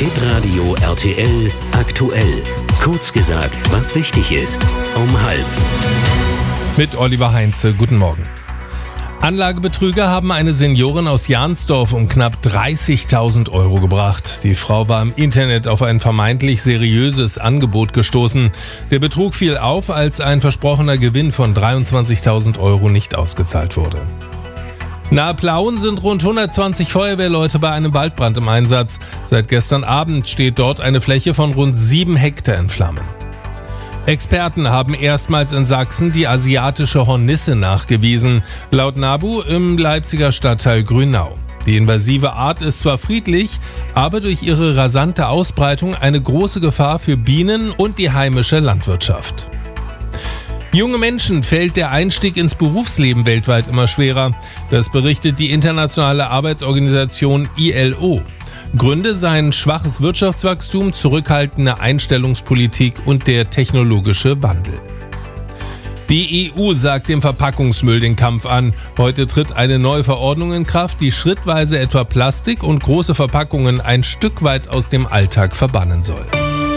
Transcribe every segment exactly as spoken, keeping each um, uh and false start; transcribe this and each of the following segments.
Hitradio R T L aktuell. Kurz gesagt, was wichtig ist. Um halb. Mit Oliver Heinze. Guten Morgen. Anlagebetrüger haben eine Seniorin aus Jahnsdorf um knapp dreißigtausend Euro gebracht. Die Frau war im Internet auf ein vermeintlich seriöses Angebot gestoßen. Der Betrug fiel auf, als ein versprochener Gewinn von dreiundzwanzigtausend Euro nicht ausgezahlt wurde. Nahe Plauen sind rund hundertzwanzig Feuerwehrleute bei einem Waldbrand im Einsatz. Seit gestern Abend steht dort eine Fläche von rund sieben Hektar in Flammen. Experten haben erstmals in Sachsen die asiatische Hornisse nachgewiesen, laut NABU im Leipziger Stadtteil Grünau. Die invasive Art ist zwar friedlich, aber durch ihre rasante Ausbreitung eine große Gefahr für Bienen und die heimische Landwirtschaft. Junge Menschen fällt der Einstieg ins Berufsleben weltweit immer schwerer. Das berichtet die internationale Arbeitsorganisation I L O. Gründe seien schwaches Wirtschaftswachstum, zurückhaltende Einstellungspolitik und der technologische Wandel. Die E U sagt dem Verpackungsmüll den Kampf an. Heute tritt eine neue Verordnung in Kraft, die schrittweise etwa Plastik und große Verpackungen ein Stück weit aus dem Alltag verbannen soll.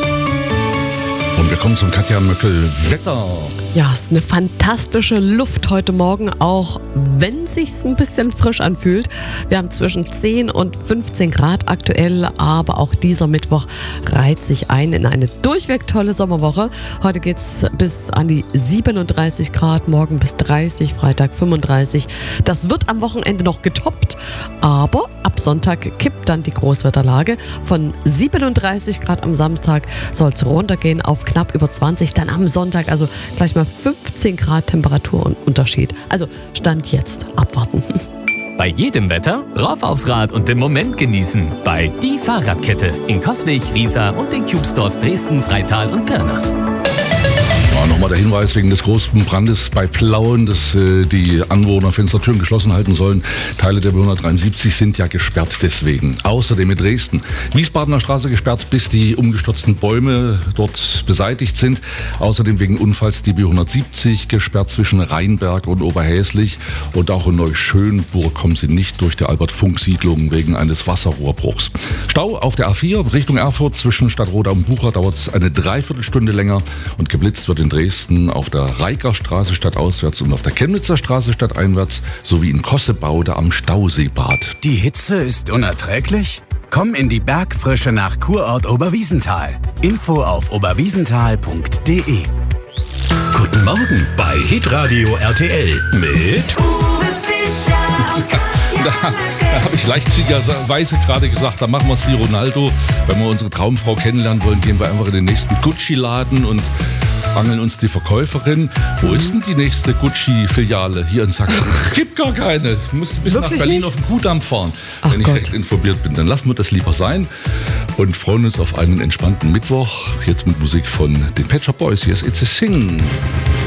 Und wir kommen zum Katja Möckel. Wetter. Ja, es ist eine fantastische Luft heute Morgen, auch wenn es sich ein bisschen frisch anfühlt. Wir haben zwischen zehn und fünfzehn Grad aktuell, aber auch dieser Mittwoch reiht sich ein in eine durchweg tolle Sommerwoche. Heute geht es bis an die siebenunddreißig Grad, morgen bis dreißig, Freitag fünfunddreißig. Das wird am Wochenende noch getoppt, aber ab Sonntag kippt dann die Großwetterlage. Von siebenunddreißig Grad am Samstag soll es runtergehen auf knapp über zwanzig, dann am Sonntag, also gleich mal fünfzehn Grad Temperaturunterschied. Also Stand jetzt, abwarten. Bei jedem Wetter rauf aufs Rad und den Moment genießen. Bei Die Fahrradkette in Coswig, Riesa und den Cube Stores Dresden, Freital und Pirna. Ja, nochmal der Hinweis wegen des großen Brandes bei Plauen, dass äh, die Anwohner Fenstertüren geschlossen halten sollen. Teile der B hundertdreiundsiebzig sind ja gesperrt deswegen. Außerdem in Dresden. Wiesbadener Straße gesperrt, bis die umgestürzten Bäume dort beseitigt sind. Außerdem wegen Unfalls die B hundertsiebzig gesperrt zwischen Rheinberg und Oberhäslich. Und auch in Neuschönburg kommen sie nicht durch die Albert-Funk-Siedlung wegen eines Wasserrohrbruchs. Stau auf der A vier Richtung Erfurt zwischen Stadtroda und Bucher dauert es eine Dreiviertelstunde länger und geblitzt wird in Dresden auf der Reikerstraße stadtauswärts und auf der Chemnitzer Straße stadteinwärts sowie in Kossebaude am Stauseebad. Die Hitze ist unerträglich? Komm in die Bergfrische nach Kurort Oberwiesenthal. Info auf oberwiesenthal punkt de. Guten Morgen bei Hitradio R T L mit Uwe Fischer und Katja Da, da habe ich leichtsinnigerweise gerade gesagt, da machen wir es wie Ronaldo. Wenn wir unsere Traumfrau kennenlernen wollen, gehen wir einfach in den nächsten Gucci-Laden und angeln uns die Verkäuferin. Wo ist denn die nächste Gucci-Filiale hier in Sachsen? Gibt gar keine. Ich musste bis Wirklich nach Berlin nicht? auf den Kudamm fahren, Ach wenn ich Gott. recht informiert bin. Dann lassen wir das lieber sein und freuen uns auf einen entspannten Mittwoch. Jetzt mit Musik von den Pet Shop Boys. Hier ist It's a Sing.